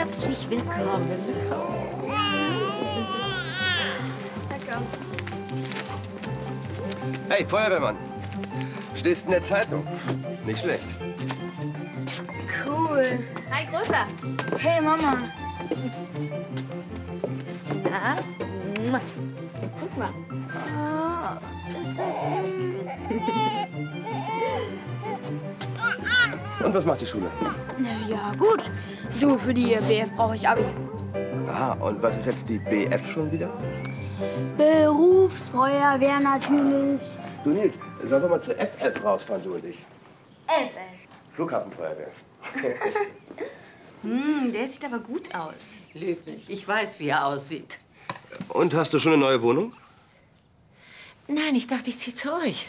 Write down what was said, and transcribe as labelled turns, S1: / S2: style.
S1: herzlich willkommen.
S2: Hey, Feuerwehrmann. Stehst in der Zeitung. Nicht schlecht.
S3: Cool.
S4: Hi, Großer.
S3: Hey, Mama.
S4: Na? Guck mal.
S3: Oh, ist das süß.
S2: Und was macht die Schule?
S3: Ja, gut. Du, für die BF brauche ich Abi.
S2: Aha, und was ist jetzt die BF schon wieder?
S3: Berufsfeuerwehr natürlich.
S2: Du Nils, sollen wir mal zur FF rausfahren, du und ich?
S3: FF.
S2: Flughafenfeuerwehr.
S4: Der sieht aber gut aus.
S1: Lüg nicht, ich weiß, wie er aussieht.
S2: Und hast du schon eine neue Wohnung?
S1: Nein, ich dachte, ich ziehe zu euch.